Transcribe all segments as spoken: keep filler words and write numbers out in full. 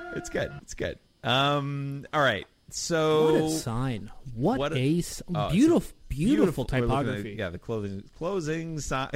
It's good. It's good. Um. All right. So What a sign. What, What a- a, s- oh, beautiful, beautiful, beautiful we're looking at- typography. yeah, the clothing closing sign.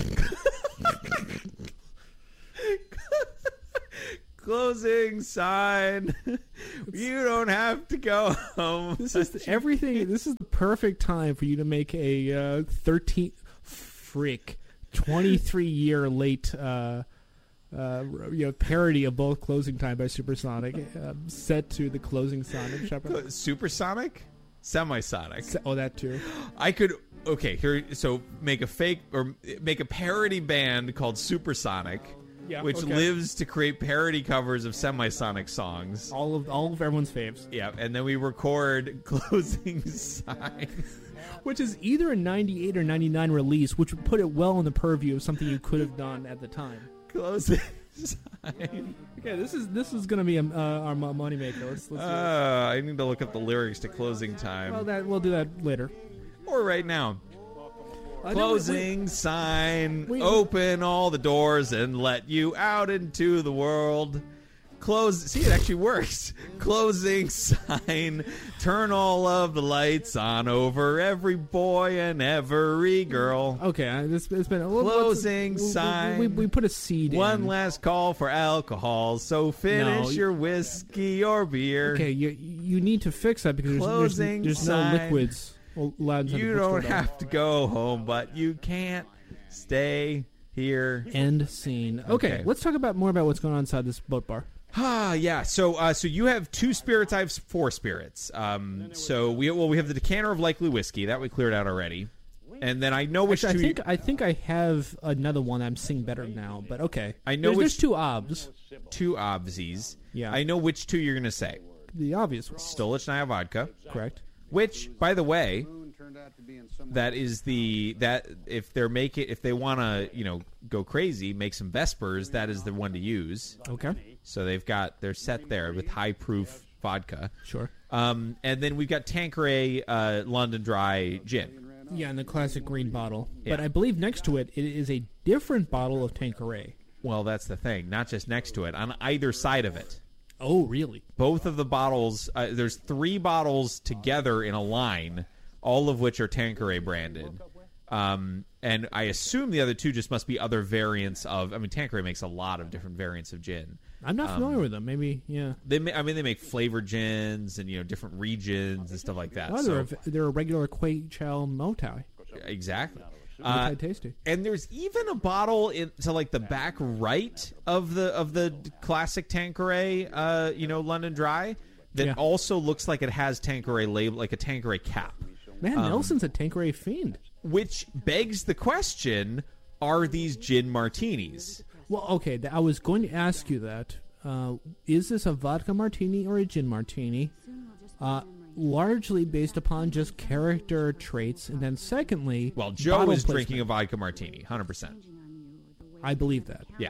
Closing sign. You don't have to go home. This is the, everything. This is the perfect time for you to make a uh, thirteen frick twenty-three year late uh, uh, you know parody of both Closing Time by Supersonic, uh, set to the closing sound of Shepard. Supersonic, semisonic. Se- Oh, that too. I could. Okay, here. So make a fake or make a parody band called Supersonic. Yeah, which okay. lives to create parody covers of semisonic songs. All of all of everyone's faves, Yeah, and then we record closing sign. which is either a ninety-eight or ninety-nine release, which would put it well in the purview of something you could have done at the time. Closing sign. Okay, this is this is gonna be a, uh, our mo- moneymaker. Let's let's. do it. Uh, I need to look up the lyrics to closing time. Well, that we'll do that later. or right now. I know Closing we- sign. we- Open all the doors and let you out into the world. Close. See, it actually works. Closing sign. Turn all of the lights on over every boy and every girl. Okay, I- this it's been a little Closing let's- we- we- sign. We, we put a seed One in. last call for alcohol. So finish No, your whiskey or beer. Okay, you you need to fix that because there's, Closing there's, there's no sign. liquids allowed inside You the don't bookstore, have to go home, but you can't stay here. though. End scene. Okay, Okay. let's talk about more about what's going on inside this boat bar. Ah, yeah. So, uh, so you have two spirits. I have four spirits. Um, so we well, we have the decanter of likely whiskey that we cleared out already, and then I know which Actually, I two. think I think I have another one I'm seeing better now, but okay. I know there's, which- there's two obs. two obsies. Yeah. I know which two you're gonna say. The obvious one, Stolichnaya vodka, correct? which, by the way, that is the that if they're making if they want to you know go crazy, make some Vespers. That is the one to use. Okay, So they've got they're set there with high proof vodka. sure. Um, and then we've got Tanqueray uh, London Dry gin. Yeah, in the classic green bottle. But Yeah. I believe next to it, it is a different bottle of Tanqueray. Well, that's the thing. Not just next to it, on either side of it. Oh, really? Both of the bottles. Uh, there's three bottles together in a line, all of which are Tanqueray branded. Um, and I assume the other two just must be other variants of. I mean, Tanqueray makes a lot of different variants of gin. I'm not familiar with them. Maybe, yeah. They, ma- I mean, they make flavored gins and you know different regions and stuff like that. Oh, so, they're, a, they're a regular Quay Chow Motai. exactly. Motai Uh, tasty. and there's even a bottle in to like the back right of the of the classic Tanqueray, uh, you know, London Dry that Yeah. also looks like it has Tanqueray label, like a Tanqueray cap, Man, um, Nelson's a Tanqueray fiend. which begs the question: are these gin martinis? Well, okay, th- I was going to ask you that. Uh, is this a vodka martini or a gin martini? Uh, largely based upon just character traits, and then secondly, Well, Joe bottle is drinking a placement. vodka martini, one hundred percent. I believe that. Yeah.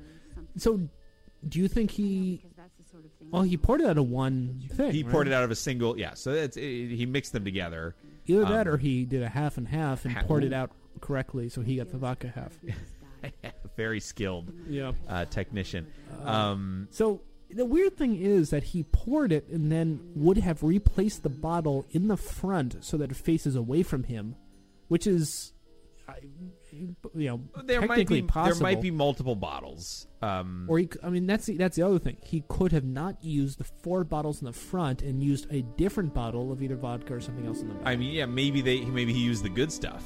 So, do you think he? Well, he poured it out of one thing. He right? poured it out of a single. Yeah, so it's, it, he mixed them together. Either that, um, or he did a half and half and ha- poured it out correctly, so he got the vodka half. Very skilled Yeah. uh, technician. Um, So the weird thing is that he poured it and then would have replaced the bottle in the front so that it faces away from him, which is, I- you know, there might technically be possible. there might be multiple bottles. Um, Or he, c- I mean, that's the, that's the other thing. He could have not used the four bottles in the front and used a different bottle of either vodka or something else in the back. I mean, yeah, maybe they maybe he used the good stuff,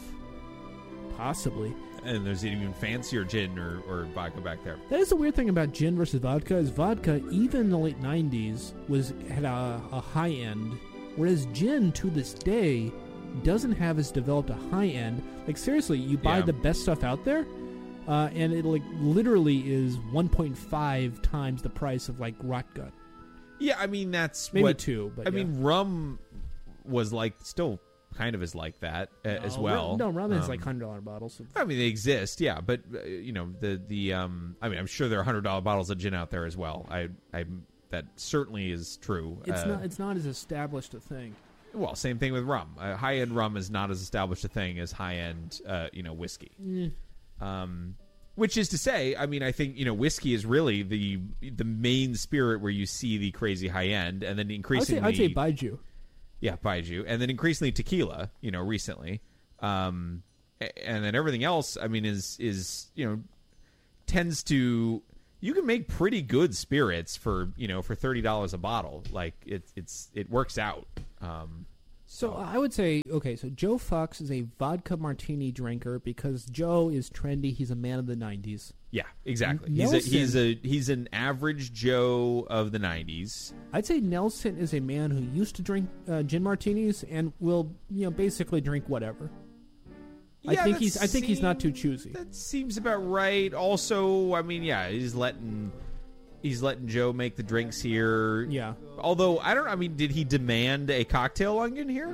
Possibly. and there's an even fancier gin or, or vodka back there. That is the weird thing about gin versus vodka. Is vodka, even in the late nineties, was had a, a high end, whereas gin to this day doesn't have as developed a high end. Like seriously, you buy Yeah. the best stuff out there, uh, and it like literally is one point five times the price of like Rot Gut. Yeah, I mean that's Maybe what two, but I yeah. mean rum was like still kind of is like that uh, as No, well. rum- No, rum is Um, like hundred dollar bottles. Of, I mean, they exist, yeah, but uh, you know the the um. I mean, I'm sure there are hundred dollar bottles of gin out there as well. I I that certainly is true. it's Uh, not. It's not as established a thing. Well, same thing with rum. Uh, high end rum is not as established a thing as high end, uh, you know, whiskey. Mm. Um, Which is to say, I mean, I think, you know, whiskey is really the the main spirit where you see the crazy high end, and then increasingly, I'd say, I'd say Baijiu. Yeah, Baijiu, and then increasingly tequila. You know, recently, um, and then everything else. I mean, is is you know tends to you can make pretty good spirits for you know for thirty dollars a bottle. Like it, it's it works out. Um, So I would say, okay, so Joe Fox is a vodka martini drinker because Joe is trendy. He's a man of the nineties. Yeah, exactly. Nelson, he's a, he's a he's an average Joe of the nineties. I'd say Nelson is a man who used to drink uh, gin martinis and will, you know, basically drink whatever. Yeah, I think that he's I think he's not too seems- choosy. That seems about right. Also, I mean, yeah, he's letting he's letting Joe make the drinks here. Yeah. Although I don't. I mean, did he demand a cocktail onion here,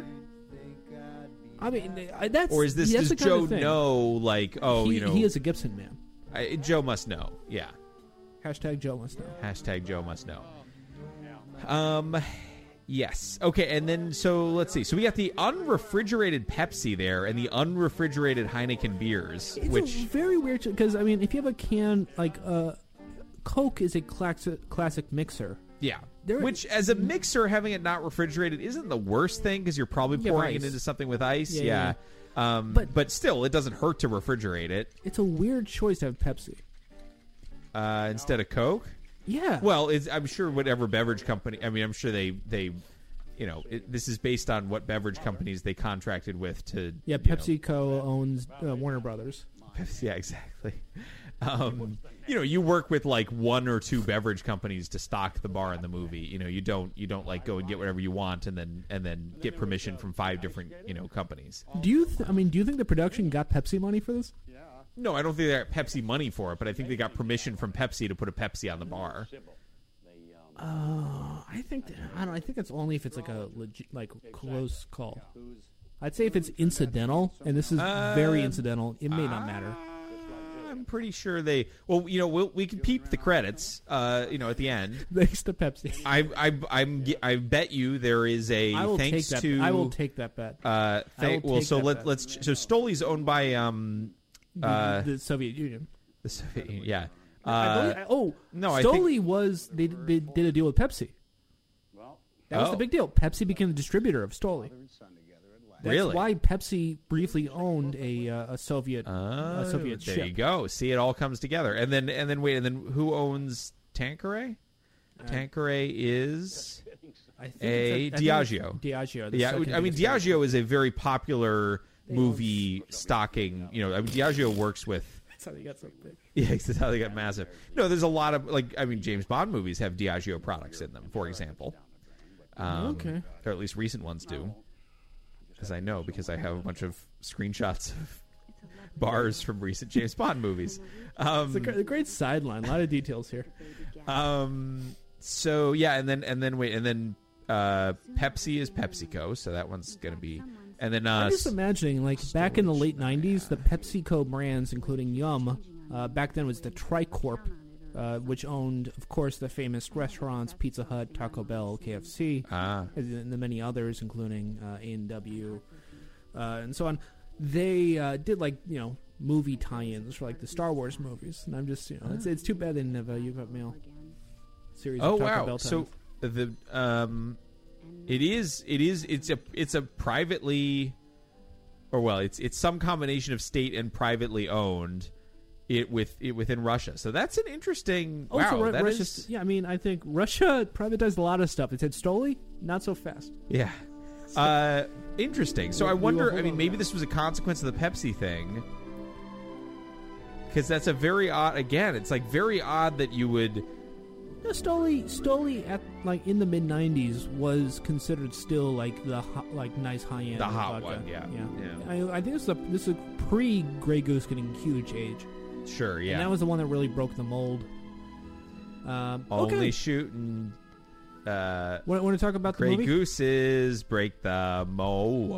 I mean, I- that's or is this that's does the kind Joe of thing. know? Like, oh, he, you know, he is a Gibson man. I, Joe must know. Yeah. Hashtag Joe must know. Hashtag Joe must know. Um, yes. Okay, and then so let's see. So we got the unrefrigerated Pepsi there, and the unrefrigerated Heineken beers, It's which a very weird because I mean, if you have a can like uh, Coke is a classic classic mixer. yeah. There- Which, as a mixer, having it not refrigerated isn't the worst thing because you're probably Yeah, pouring ice. it into something with ice. Yeah, Yeah. yeah, Um, but, But- still, it doesn't hurt to refrigerate it It's a weird choice to have Pepsi. uh, instead of Coke. Yeah. Well, it's, I'm sure whatever beverage company. I mean, I'm sure they they, you know, it, this is based on what beverage companies they contracted with to. yeah, you know, PepsiCo owns uh, Warner Brothers. Yeah, exactly. Um, you know, you work with like one or two beverage companies to stock the bar in the movie. You know, you don't you don't like go and get whatever you want and then and then get permission from five different you know companies. Do you? Th- I mean, do you think the production got Pepsi money for this? No, I don't think they got Pepsi money for it, but I think they got permission from Pepsi to put a Pepsi on the bar. Uh, I think that, I don't. I think it's only if it's like a legit, like close call. I'd say if it's incidental, and this is very Uh, incidental, it may not matter. I'm pretty sure they. Well, you know, we'll, we can peep the credits. Uh, you know, at the end. Thanks to Pepsi. I I I'm I bet you there is a I will thanks take that. to I will take that bet. Uh, I thank, will well, take so that let bet. let's so Stoli's owned by um uh the, the Soviet Union. the Soviet Union, yeah. I Uh, believe, I- oh, no, I Stoli think- was they, they did a deal with Pepsi. That was Oh. the big deal. Pepsi became the distributor of Stoli. That's Really? why Pepsi briefly owned a uh, a Soviet uh, a Soviet there ship. you go. See, it all comes together. And then and then wait, and then who owns Tanqueray? Tanqueray is I think a it's I think it's Diageo. Diageo. the yeah. second I mean, biggest brand. Diageo is a very popular movie stocking. You know, I mean, Diageo works with. That's how they got so big. Yeah, that's how they got massive. No, there's a lot of like I mean, James Bond movies have Diageo products in them, for example. Um, Okay. Or at least recent ones do. As I know, because I have a bunch of screenshots of bars from recent James Bond movies. Um, It's a great, a great sideline. A lot of details here. um, so yeah, and then and then wait, and then uh, Pepsi is PepsiCo, so that one's gonna be, and then uh, I'm just imagining, like back in the late nineties, the PepsiCo brands, including Yum, uh, back then was the Tricorp, uh, which owned, of course, the famous restaurants Pizza Hut, Taco Bell, K F C, ah, and the many others, including uh, A and W, uh, and so on. They uh, did like you know movie tie-ins for like the Star Wars movies, and I'm just you know it's it's too bad they didn't have a You've Got Mail series. oh of Taco wow, Bell so tie-ins. the um, it is it is it's a it's a privately, or well, it's it's some combination of state and privately owned. It with it within Russia, so that's an interesting. Oh, wow, so Ru- that Russia, is- yeah, I mean, I think Russia privatized a lot of stuff. It said Stoli, not so fast. Yeah. Uh, interesting. So We- I we wonder, will I hold mean, on maybe to this was a consequence of the Pepsi thing. Because that's a very odd, again, it's like very odd that you would. No, Stoli, Stoli at like in the mid nineties was considered still like the ho- like nice high end. The hot vodka. one, yeah. yeah. Yeah. I, I think this is a this is pre Grey Goose getting huge age. Sure, And yeah. that was the one that really broke the mold. Um, Only okay. shooting. Uh, Want, want to talk about the Grey movie? Gooses break the mold.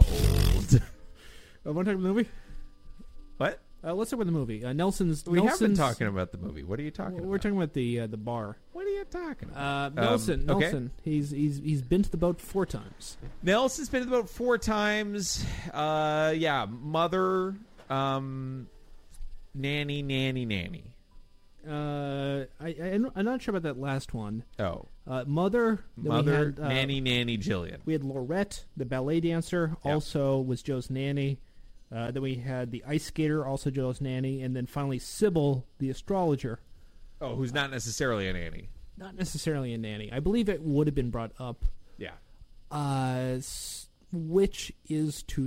Uh, want to talk about the movie? What? Uh, let's talk about the movie. Uh, Nelson's. We have been Nelson's, talking about the movie. What are you talking We're about? talking about the uh, the bar. What are you talking about? Uh, Nelson. okay. Nelson. He's he's he's been to the boat four times. Nelson's been to the boat four times. Uh, yeah, mother. Um, nanny, nanny, nanny. Uh, I, I I'm not sure about that last one. Oh, Uh, Mother, then mother, we had, uh, nanny, nanny, Jillian. We had Laurette, the ballet dancer, Yep. also was Joe's nanny. Uh, then we had the ice skater, also Joe's nanny, and then finally Sybil, the astrologer. Oh, who's not necessarily a nanny. Not necessarily a nanny. I believe it would have been brought up. Yeah. Uh, s- which is to